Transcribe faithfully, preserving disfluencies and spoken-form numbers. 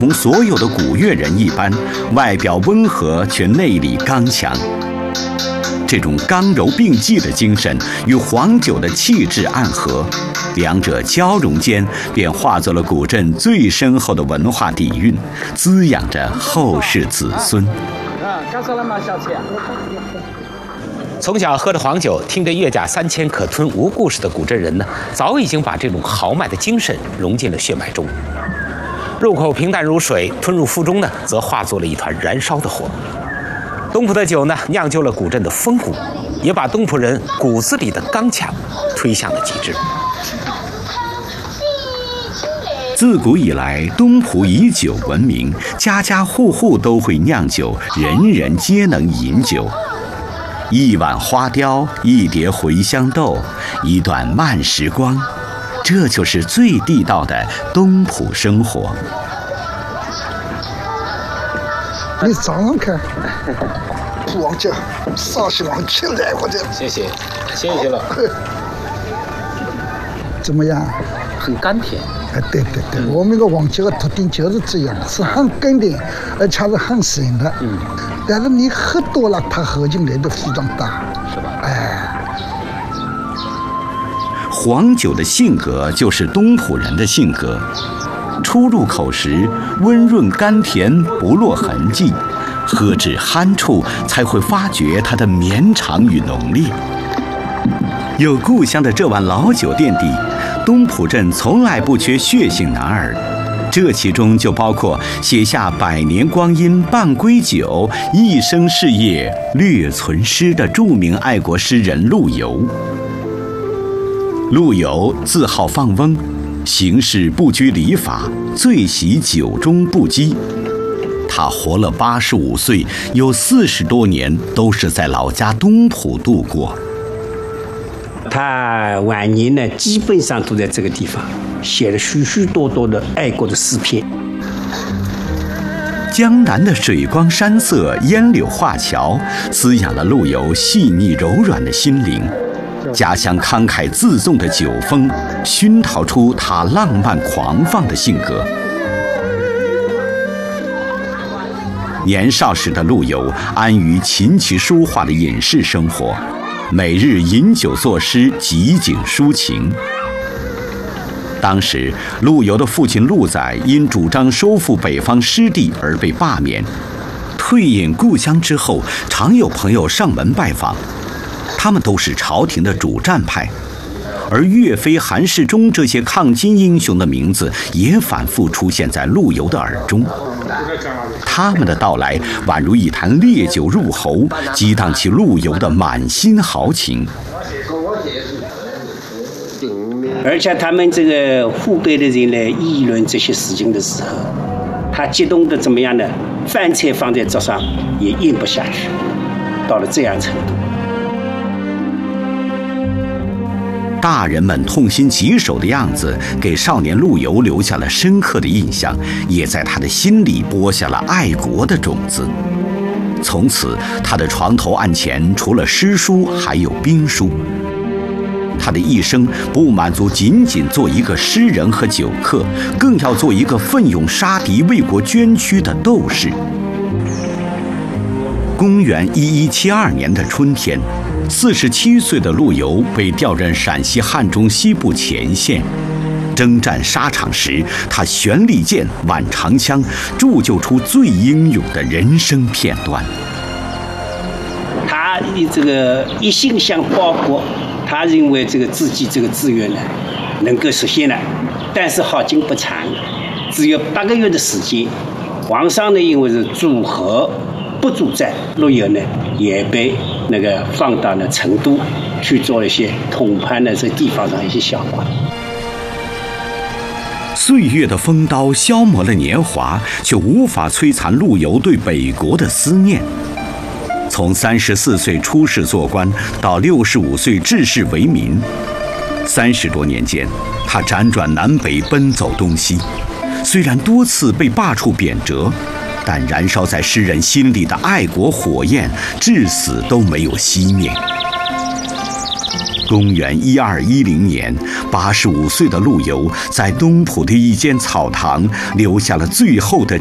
同所有的古越人一般，外表温和却内里刚强。这种刚柔并济的精神与黄酒的气质暗合，两者交融间便化作了古镇最深厚的文化底蕴，滋养着后世子孙。 从小喝着黄酒，听着越甲三千可吞无故事的古镇人呢，早已经把这种豪迈的精神融进了血脉中。入口平淡如水，吞入腹中呢，则化作了一团燃烧的火。东浦的酒呢，酿就了古镇的风骨，也把东浦人骨子里的刚强推向了极致。 自古以来，东浦以酒闻名，家家户户都会酿酒，人人皆能饮酒。一碗花雕，一碟茴香豆，一段慢时光，这就是最地道的东浦生活。 你早上看，王家啥时候起来或者？ 谢谢，谢谢了。 怎么样？ 很甘甜。 哎，对对对，我们个王家的特点就是这样，是很甘甜，而且是很深的。嗯。但是你喝多了，它喝进来的非常大， 是吧？ 哎。 黄酒的性格就是东浦人的性格。初入口时温润甘甜，不落痕迹，喝至酣处才会发觉它的绵长与浓烈。有故乡的这碗老酒垫底，东浦镇从来不缺血性男儿，这其中就包括写下百年光阴半归酒，一生事业略存诗的著名爱国诗人陆游。陆游自号放翁，行事不拘礼法，最喜酒中不羁。他活了八十五岁，有四十多年都是在老家东浦度过。 他晚年呢，基本上都在这个地方写了许许多多的爱国的诗篇。 江南的水光山色、烟柳画桥，滋养了陆游细腻柔软的心灵。家乡慷慨自纵的酒风，熏陶出他浪漫狂放的性格。年少时的陆游安于琴棋书画的隐士生活，每日饮酒作诗，极景抒情。当时，陆游的父亲陆载因主张收复北方失地而被罢免，退隐故乡之后，常有朋友上门拜访。他们都是朝廷的主战派，而岳飞、韩世忠这些抗金英雄的名字也反复出现在陆游的耳中。他们的到来宛如一坛烈酒入喉，激荡起陆游的满心豪情。 而且他们这个父辈的人来议论这些事情的时候，他激动的怎么样呢？饭菜放在桌上也咽不下去，到了这样程度。 大人们痛心疾首的样子，给少年陆游留下了深刻的印象，也在他的心里播下了爱国的种子。从此，他的床头案前除了诗书，还有兵书。他的一生不满足仅仅做一个诗人和酒客，更要做一个奋勇杀敌、为国捐躯的斗士。公元一一七二年的春天，四十七岁的陆游被调任陕西汉中西部前线。征战沙场时，他悬利剑、挽长枪，铸就出最英勇的人生片段。 他这个一心想报国，他认为这个自己这个志愿呢能够实现了，但是好景不长，只有八个月的时间。皇上呢因为是主和不主战，陆游呢也被那个放到了成都去做一些统判的这地方上一些小官。 岁月的风刀消磨了年华，却无法摧残陆游对北国的思念。从三十四岁出仕做官，到六十五岁致仕为民，三十多年间，他辗转南北，奔走东西。虽然多次被罢黜贬谪，但燃烧在诗人心里的爱国火焰，至死都没有熄灭。 公元一二一零年，八十五岁的陆游在东浦的一间草堂留下了最后的